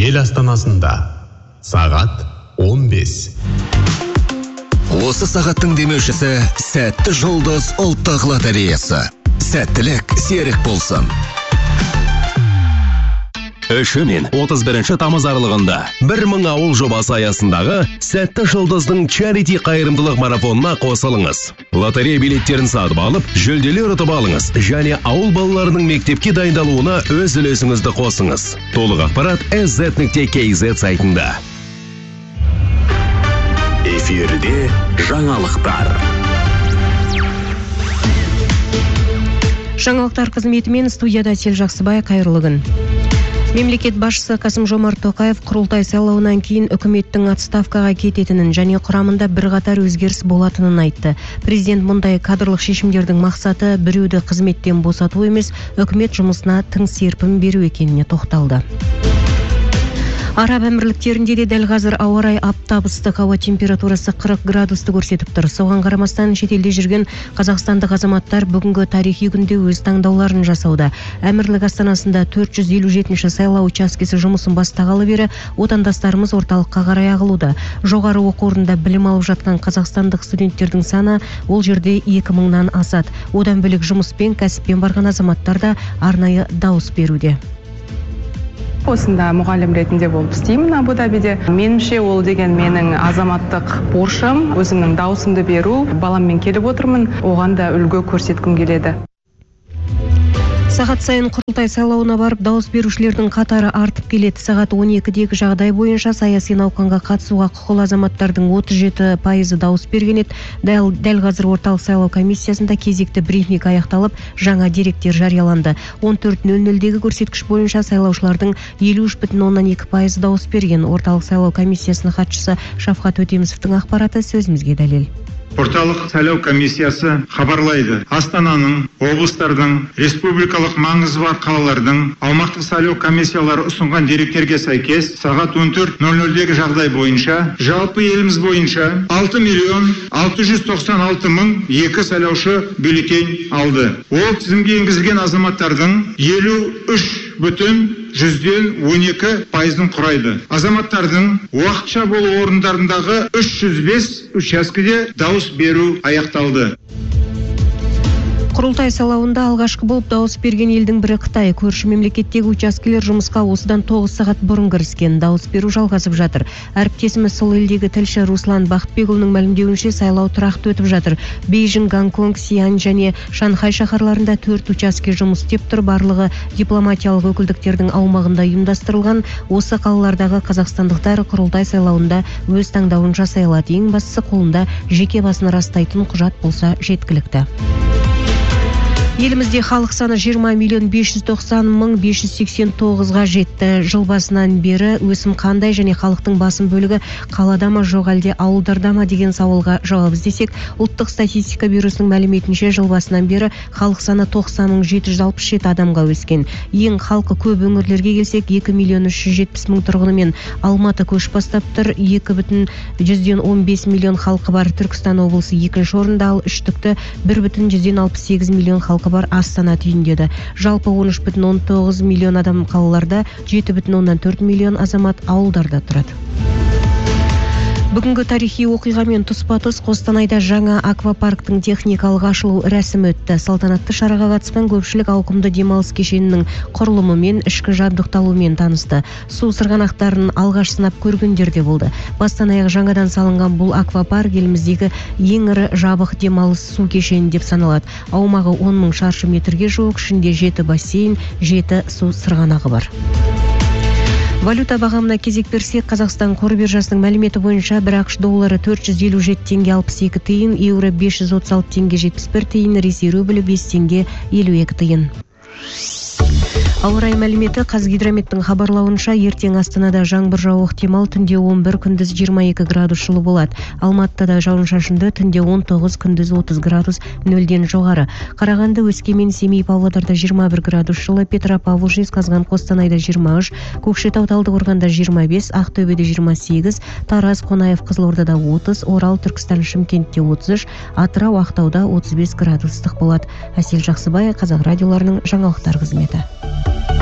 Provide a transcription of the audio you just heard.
ел астанасында сағат 15. Осы сағаттың демеушісі Сәтті жұлдыз ұлттық лотереясы. Сәттілік серік болсын. 3 мен 31 тамыз аралығында 1000 ауыл жобасы аясындағы Сәтті жұлдыздың чарити қайырымдылық марафонына қосылыңыз. Лотерея билеттерін сатып алып, жүлделер ұтып алыңыз және ауыл балаларының мектепке дайындалуына өз үлесіңізді қосыңыз. Толық ақпарат sz.kz сайтында. Эфирде жаңалықтар. Жаңалықтар қызметімен студияда Сел Жақсыбай, қайырлы күн. Мемлекет басшысы Қасым-Жомарт Тоқаев құрылтай сайлауынан кейін үкіметтің отставкаға кететінін және құрамында бірқатар өзгеріс болатынын айтты. Президент мұндай кадрлық шешімдердің мақсаты біреуді қызметтен босату емес, үкімет жұмысына тың серпін беру екеніне тоқталды. Араб әмірліктерінде де дәл қазір ауа райы аптап ыстық, ауа температурасы 40 градусты көрсетіп тұр. Соған қарамастан шетелде жүрген қазақстандық азаматтар бүгінгі тарихи күнде өз таңдауларын жасауда. Әмірлік астанасында 457-ші сайлау учаскесі жұмысын бастағалы бері отандастарымыз орталыққа қарай ағылуда. Жоғары оқу орнында білім алып жатқан қазақстандық студенттердің саны ол жерде 2000-нан асады. Одан бөлек жұмыспен, кәсіппен барған азаматтар да арнайы дауыс беруде. Осында мұғалім ретінде болып істеймін Абу-Дабиде. Меніңше ол деген менің азаматтық борышым, өзімнің дауысымды беру. Баламмен келіп отырмын, оған да үлгі көрсеткім келеді. Сағат сайын құрылтай сайлауына барып, дауыс берушілердің қатары артып келеді. Сағат 12-дегі жағдай бойынша саяси науқанға қатысуға құқылы азаматтардың 37% дауыс берген еді. Дәл қазір орталық сайлау комиссиясында кезекті брифинг аяқталып, жаңа деректер жарияланды. 14:00-дегі көрсеткіш бойынша сайлаушылардың 53,2% дауыс берген. Орталық сайлау комиссиясының хатшысы Шавқат Өтемісовтің ақпараты сөзімізге дәлел. Орталық сайлау комиссиясы хабарлайды. Астананың, облыстардың, республикалық маңызы бар қалалардың аумақтық сайлау комиссиялары ұсынған деректерге сәйкес сағат 14:00-дегі жағдай бойынша жалпы еліміз бойынша 6,696,002 сайлаушы бюллетень алды. Ол тізімге енгізілген азаматтардың 53,12% құрайды. Азаматтардың уақытша болу орындарындағы 305 учаскеде дауыс беру аяқталды. Құрылтай сайлауында алғашқы болып дауыс берген елдің бірі Қытай. Көрші мемлекеттегі учаскелер жұмысқа осыдан 9 сағат бұрын кіріскен. Дауыс беру жалғасып жатыр. Әріптесіміз сол елдегі тілші Руслан Бақытбекұлының мәлімдеуінше сайлау тұрақты өтіп жатыр. Бейжің, Гонконг, Сиань және Шанхай шаһарларында 4 учаске жұмыс істеп тұр. Барлығы дипломатиялық өкілдіктердің аумағында ұйымдастырылған. Осы қалалардағы қазақстандықтар құрылтай сайлауында өз таңдауын жасай алады. Ең бастысы қолында жеке басын растайтын құжат болса жеткілікті. Елімізде халық саны 20,590,589-ға жетті. Жыл басынан бері өсім қандай және халықтың басым бөлігі қалада ма жоқ әлде ауылдарда ма деген сауалға жауап іздесек, ұлттық статистика бюросының мәліметінше жыл басынан бері халық саны 90,767 адамға өскен. Ең халқы көп өңірлерге келсек, 2,370,000 тұрғынымен Алматы көш бастап тұр. 2,115 миллион халқы бар Түркістан облысы екінші орында, ал үштікті 1,168 миллион халқы бар Астана түйіндеді. Жалпы 13,19 миллион адам қалаларда, 7,4 миллион азамат ауылдарда тұрады. Бүгінгі тарихи оқиғамен тұспа-тұс Қостанайда жаңа аквапарктың техникалық ашылу рәсімі өтті. Салтанатты шараға қатысқан көпшілік ауқымды демалыс кешенінің құрылымымен, ішкі жабдықталуымен танысты. Су сырғанақтарын алғаш сынап көргендер де болды. Бастан аяқ жаңадан салынған бұл аквапарк еліміздегі ең ірі жабық демалыс су кешені деп саналады. Аумағы 10,000 шаршы метрге жуық, ішінде 7 бассейн, 7 су сырғанағы бар. Валюта бағамына кезек берсек, Қазақстан қор биржасының мәліметі бойынша бір ақш доллары 457 теңге 62 тиын, еуро 536 теңге 71 тиын, ресей рублі 5 теңге 52 тиын. Ауа райы мәліметі Қазгидрометтің хабарлауынша ертең Астанада жаңбыр жауы ықтимал, түнде 11, күндіз 22 градус жылы болады. Алматыда жауын-шашынды, түнде 19, күндіз 30 градус нөлден жоғары. Қарағанды, Өскемен, Семей, Павлодарда 21 градус жылы, Петропавл, Жезқазған, Қостанайда 23, Көкшетау, Талдықорғанда 25, Ақтөбеде 28, Тараз, Қонаев, Қызылордада 30, Орал, Түркістан, Шымкентте 33, Атырау, Ақтауда 35 градус ыстық болады. Әсел Жақсыбай, Қазақ радиоларының жаңалықтар қызметі.